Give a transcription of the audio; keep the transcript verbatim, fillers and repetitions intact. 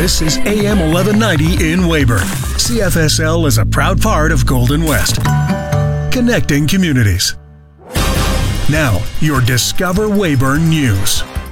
This is A M eleven ninety in Weyburn. C F S L is a proud part of Golden West. Connecting communities. Now, your Discover Weyburn News.